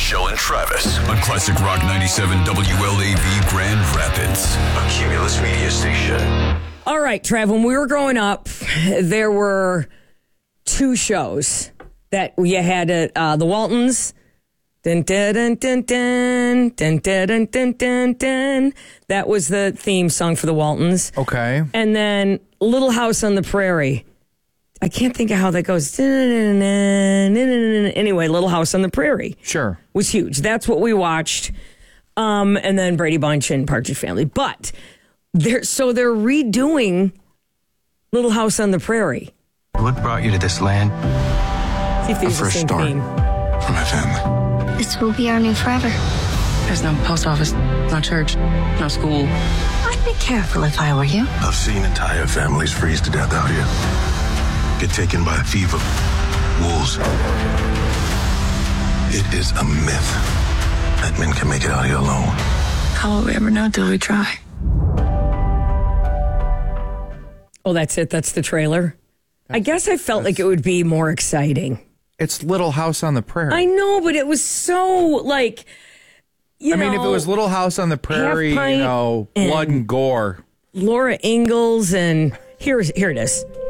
Joe and Travis on Classic Rock 97 WLAV Grand Rapids, a Cumulus media station. All right, Trav, when we were growing up, there were two shows that you had at the Waltons. Dun, dun, dun, dun, dun, dun, dun, dun, dun, dun. That was the theme song for the Waltons. Okay. And then Little House on the Prairie. I can't think of how that goes. Anyway, Little House on the Prairie. Sure. Was huge. That's what we watched. And then Brady Bunch and Partridge Family. But they're redoing Little House on the Prairie. What brought you to this land? See if these are the first same start. theme. For my family. This will be our new forever. There's no post office, no church, no school. I'd be careful if I were you. I've seen entire families freeze to death out here. Get taken by a fever, wolves. It is a myth that men can make it out here alone. How will we ever know till we try? Oh, that's it. That's the trailer. I guess I felt like it would be more exciting. It's Little House on the Prairie. I know, but it was so like, I mean, if it was Little House on the Prairie, Half Pint blood and gore. Laura Ingalls and here it is.